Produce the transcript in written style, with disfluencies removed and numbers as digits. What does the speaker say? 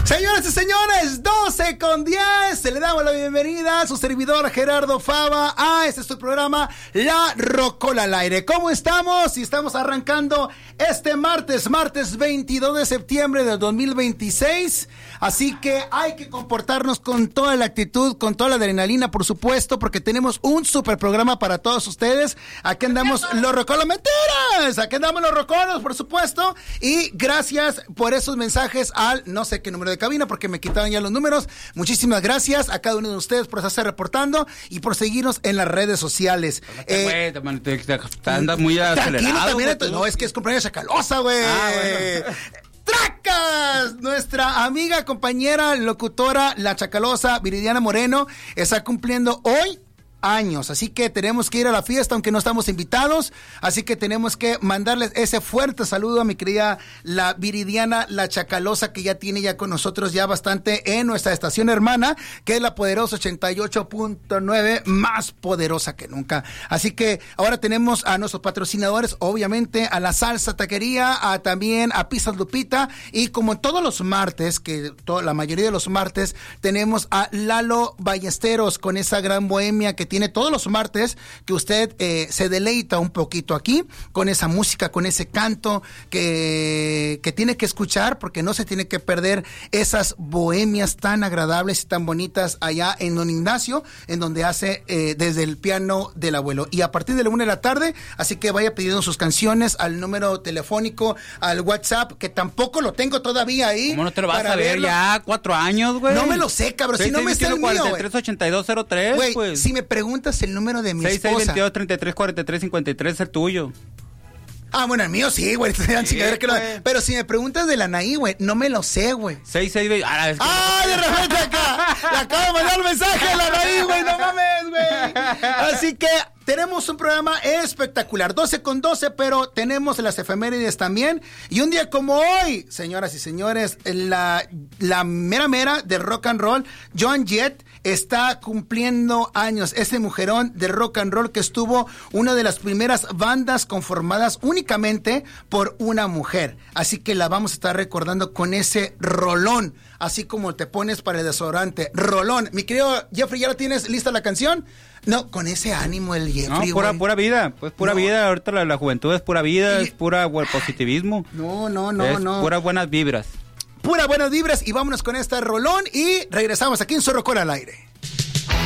Señoras y señores, 12:10, le damos la bienvenida a su servidor Gerardo Fava a este es su programa La Rocola al Aire. ¿Cómo estamos? Y estamos arrancando este martes 22 de septiembre del 2026, así que hay que comportarnos con toda la actitud, con toda la adrenalina, por supuesto, porque tenemos un super programa para todos ustedes. Aquí andamos los rocolos, mentiras, aquí andamos los rocolos, por supuesto, y gracias por esos mensajes al no sé qué número de cabina, porque me quitaron ya los números. Muchísimas gracias a cada uno de ustedes por estarse reportando y por seguirnos en las redes sociales. Anda muy acelerado. También, no, es que es cumpleaños Chacalosa, güey. Bueno. ¡Tracas! Nuestra amiga, compañera, locutora, la Chacalosa, Viridiana Moreno, está cumpliendo hoy años, así que tenemos que ir a la fiesta, aunque no estamos invitados, así que tenemos que mandarles ese fuerte saludo a mi querida la Viridiana, la Chacalosa, que ya tiene ya con nosotros ya bastante en nuestra estación hermana, que es la poderosa 88.9, más poderosa que nunca. Así que ahora tenemos a nuestros patrocinadores, obviamente a la Salsa Taquería, también a Pizzas Lupita, y como todos los martes, la mayoría de los martes, tenemos a Lalo Ballesteros con esa gran bohemia que tiene todos los martes, que usted se deleita un poquito aquí con esa música, con ese canto que tiene que escuchar, porque no se tiene que perder esas bohemias tan agradables y tan bonitas allá en Don Ignacio, en donde hace desde el piano del abuelo. Y a partir de la 1 de la tarde, así que vaya pidiendo sus canciones al número telefónico, al WhatsApp, que tampoco lo tengo todavía ahí. ¿Cómo no te lo vas a ver? Ya 4 años, güey. No me lo sé, cabrón, si no me está el mío, güey. 438203, güey, pues. Si me preguntas el número de mi esposa. 6622-3343-53 es el tuyo. Ah, bueno, el mío sí, güey. Pero si me preguntas de la Anaí, güey, no me lo sé, güey. 6620. De repente acá. Le acabo de mandar el mensaje a la Anaí, güey. No mames, güey. Así que tenemos un programa espectacular. 12:12, pero tenemos las efemérides también. Y un día como hoy, señoras y señores, la mera de rock and roll, Joan Jett, está cumpliendo años. Ese mujerón de rock and roll que estuvo una de las primeras bandas conformadas únicamente por una mujer. Así que la vamos a estar recordando con ese rolón, así como te pones para el desodorante. Rolón. Mi querido Jeffrey, ¿ya la tienes lista la canción? No, con ese ánimo el Jeffrey. No, pura vida, pues pura vida. Ahorita la juventud es pura vida, es pura positivismo. No. Puras buenas vibras. Pura buenas vibras, y vámonos con este rolón y regresamos aquí en Su Rocola al Aire.